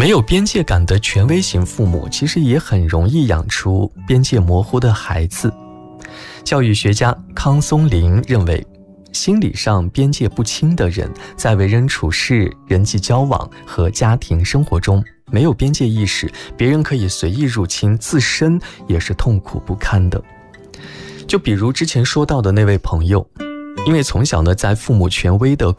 没有边界感的权威型父母，其实也很容易养出边界模糊的孩子。教育学家康松林认为，心理上边界不清的人，在为人处事、人际交往和家庭生活中没有边界意识，别人可以随意入侵，自身也是痛苦不堪的。就比如之前说到的那位朋友，因为从小呢在父母权威的